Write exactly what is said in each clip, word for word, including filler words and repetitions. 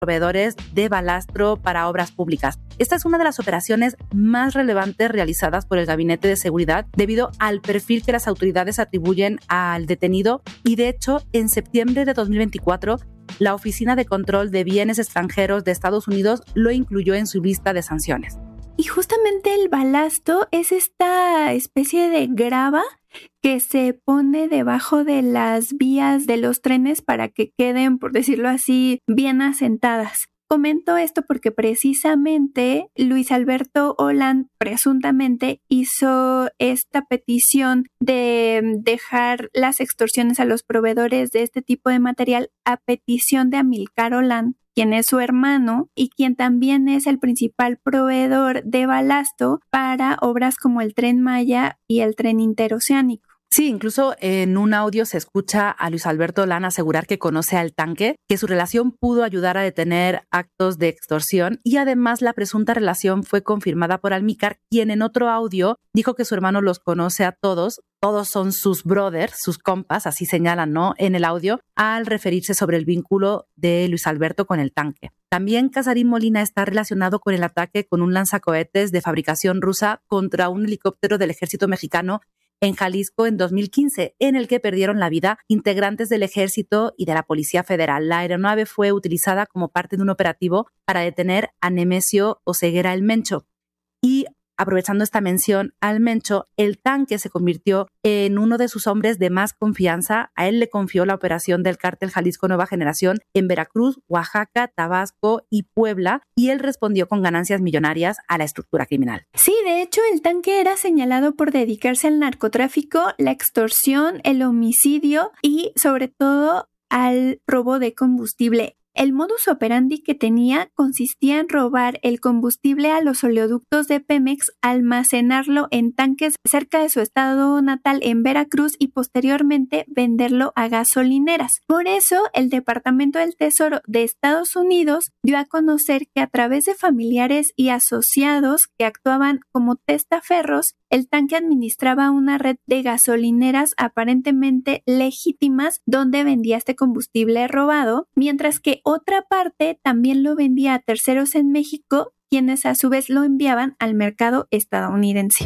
proveedores de balastro para obras públicas. Esta es una de las operaciones más relevantes realizadas por el Gabinete de Seguridad debido al perfil que las autoridades atribuyen al detenido y, de hecho, en septiembre de dos mil veinticuatro, la Oficina de Control de Bienes Extranjeros de Estados Unidos lo incluyó en su lista de sanciones. Y justamente el balasto es esta especie de grava que se pone debajo de las vías de los trenes para que queden, por decirlo así, bien asentadas. Comento esto porque precisamente Luis Alberto Oland presuntamente hizo esta petición de dejar las extorsiones a los proveedores de este tipo de material a petición de Amílcar Oland, quien es su hermano y quien también es el principal proveedor de balasto para obras como el Tren Maya y el Tren Interoceánico. Sí, incluso en un audio se escucha a Luis Alberto Oland asegurar que conoce al tanque, que su relación pudo ayudar a detener actos de extorsión y además la presunta relación fue confirmada por Amílcar, quien en otro audio dijo que su hermano los conoce a todos, todos son sus brothers, sus compas, así señalan, ¿no?, en el audio, al referirse sobre el vínculo de Luis Alberto con el tanque. También Casarín Molina está relacionado con el ataque con un lanzacohetes de fabricación rusa contra un helicóptero del ejército mexicano en Jalisco en dos mil quince, en el que perdieron la vida integrantes del Ejército y de la Policía Federal. La aeronave fue utilizada como parte de un operativo para detener a Nemesio Oseguera el Mencho. Y aprovechando esta mención al Mencho, el tanque se convirtió en uno de sus hombres de más confianza. A él le confió la operación del Cártel Jalisco Nueva Generación en Veracruz, Oaxaca, Tabasco y Puebla, y él respondió con ganancias millonarias a la estructura criminal. Sí, de hecho, el tanque era señalado por dedicarse al narcotráfico, la extorsión, el homicidio y, sobre todo, al robo de combustible. El modus operandi que tenía consistía en robar el combustible a los oleoductos de Pemex, almacenarlo en tanques cerca de su estado natal en Veracruz y posteriormente venderlo a gasolineras. Por eso, el Departamento del Tesoro de Estados Unidos dio a conocer que a través de familiares y asociados que actuaban como testaferros, el tanque administraba una red de gasolineras aparentemente legítimas donde vendía este combustible robado, mientras que otra parte también lo vendía a terceros en México, quienes a su vez lo enviaban al mercado estadounidense.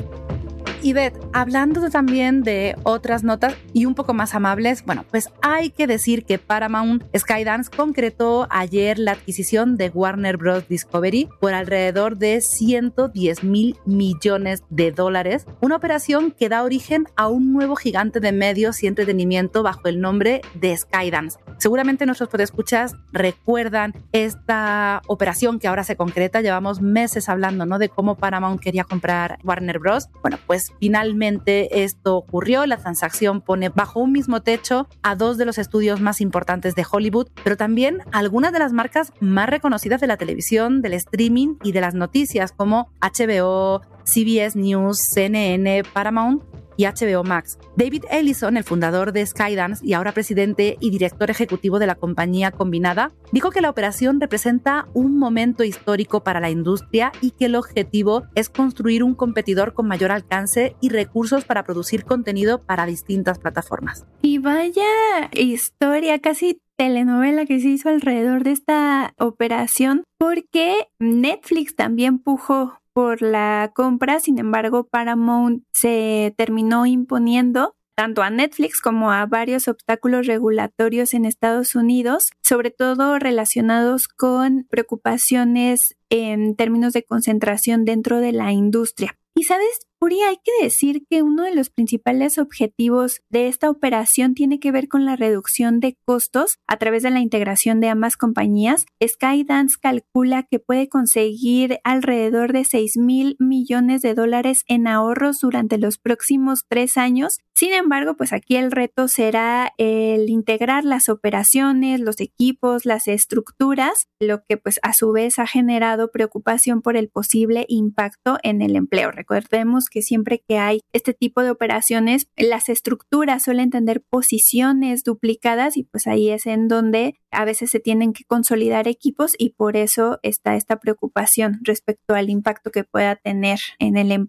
Y Beth, hablando también de otras notas y un poco más amables, bueno, pues hay que decir que Paramount Skydance concretó ayer la adquisición de Warner Bros. Discovery por alrededor de ciento diez mil millones de dólares, una operación que da origen a un nuevo gigante de medios y entretenimiento bajo el nombre de Skydance. Seguramente nuestros podescuchas recuerdan esta operación que ahora se concreta. Llevamos meses hablando, ¿no?, de cómo Paramount quería comprar Warner Bros. Bueno, pues finalmente esto ocurrió. La transacción pone bajo un mismo techo a dos de los estudios más importantes de Hollywood, pero también algunas de las marcas más reconocidas de la televisión, del streaming y de las noticias, como H B O, C B S News, C N N, Paramount y H B O Max. David Ellison, el fundador de Skydance y ahora presidente y director ejecutivo de la compañía combinada, dijo que la operación representa un momento histórico para la industria y que el objetivo es construir un competidor con mayor alcance y recursos para producir contenido para distintas plataformas. Y vaya historia, casi telenovela que se hizo alrededor de esta operación, porque Netflix también pujó por la compra. Sin embargo, Paramount se terminó imponiendo tanto a Netflix como a varios obstáculos regulatorios en Estados Unidos, sobre todo relacionados con preocupaciones en términos de concentración dentro de la industria. Y sabes, Uri, hay que decir que uno de los principales objetivos de esta operación tiene que ver con la reducción de costos a través de la integración de ambas compañías. Skydance calcula que puede conseguir alrededor de seis mil millones de dólares en ahorros durante los próximos tres años. Sin embargo, pues aquí el reto será el integrar las operaciones, los equipos, las estructuras, lo que pues a su vez ha generado preocupación por el posible impacto en el empleo. Recordemos que siempre que hay este tipo de operaciones, las estructuras suelen tener posiciones duplicadas y pues ahí es en donde a veces se tienen que consolidar equipos y por eso está esta preocupación respecto al impacto que pueda tener en el empleo.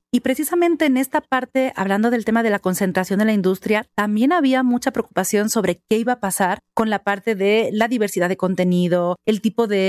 Y precisamente en esta parte, hablando del tema de la concentración de la industria, también había mucha preocupación sobre qué iba a pasar con la parte de la diversidad de contenido, el tipo de